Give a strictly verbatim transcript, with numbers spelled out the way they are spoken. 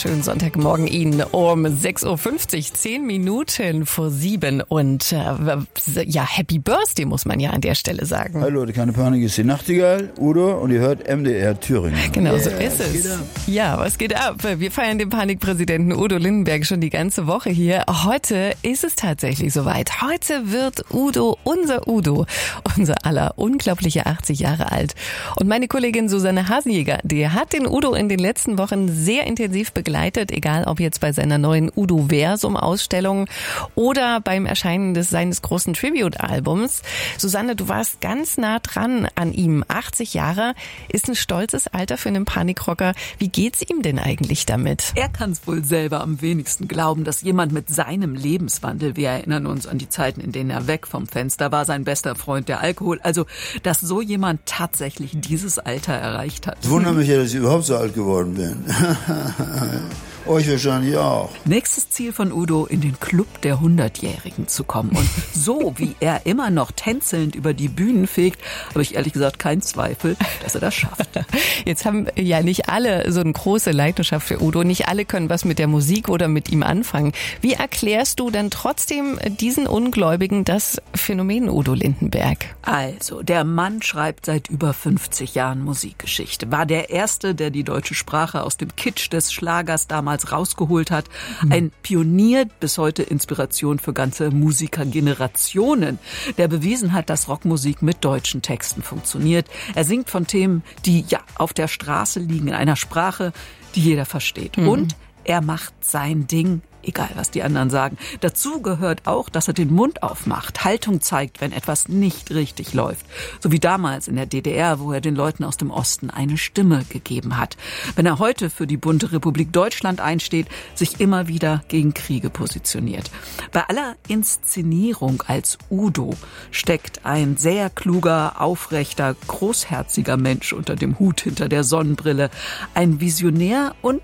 wunderschönen Sonntagmorgen Ihnen um sechs Uhr fünfzig, zehn Minuten vor sieben. Und äh, ja, Happy Birthday muss man ja an der Stelle sagen. Hallo Leute, keine Panik, ist die Nachtigall, Udo, und ihr hört M D R Thüringen. Genau, yeah, so ist es. Geht ab. Ja, was geht ab? Wir feiern den Panikpräsidenten Udo Lindenberg schon die ganze Woche hier. Heute ist es tatsächlich soweit. Heute wird Udo, unser Udo, unser aller unglaubliche achtzig Jahre alt. Und meine Kollegin Susanne Hasenjäger, die hat den Udo in den letzten Wochen sehr intensiv begleitet, egal ob jetzt bei seiner neuen Udo-Versum-Ausstellung oder beim Erscheinen des seines großen Tribute-Albums. Susanne, du warst ganz nah dran an ihm. achtzig Jahre ist ein stolzes Alter für einen Panikrocker. Wie geht's ihm denn eigentlich damit? Er kann es wohl selber am wenigsten glauben, dass jemand mit seinem Lebenswandel, wir erinnern uns an die Zeiten, in denen er weg vom Fenster war, sein bester Freund der Alkohol, also dass so jemand tatsächlich dieses Alter erreicht hat. Ich wundere mich ja, dass ich überhaupt so alt geworden bin. Euch wahrscheinlich auch. Nächstes Ziel von Udo, in den Club der Hundertjährigen zu kommen. Und so wie er immer noch tänzelnd über die Bühnen fegt, habe ich ehrlich gesagt keinen Zweifel, dass er das schafft. Jetzt haben ja nicht alle so eine große Leidenschaft für Udo. Nicht alle können was mit der Musik oder mit ihm anfangen. Wie erklärst du dann trotzdem diesen Ungläubigen das Phänomen Udo Lindenberg? Also, der Mann schreibt seit über fünfzig Jahren Musikgeschichte. War der Erste, der die deutsche Sprache aus dem Kitsch des Schlagers damals rausgeholt hat. Ein Pionier, bis heute Inspiration für ganze Musikergenerationen, der bewiesen hat, dass Rockmusik mit deutschen Texten funktioniert. Er singt von Themen, die ja auf der Straße liegen, in einer Sprache, die jeder versteht. Mhm. Und er macht sein Ding, egal was die anderen sagen. Dazu gehört auch, dass er den Mund aufmacht, Haltung zeigt, wenn etwas nicht richtig läuft. So wie damals in der D D R, wo er den Leuten aus dem Osten eine Stimme gegeben hat. Wenn er heute für die bunte Republik Deutschland einsteht, sich immer wieder gegen Kriege positioniert. Bei aller Inszenierung als Udo steckt ein sehr kluger, aufrechter, großherziger Mensch unter dem Hut hinter der Sonnenbrille. Ein Visionär und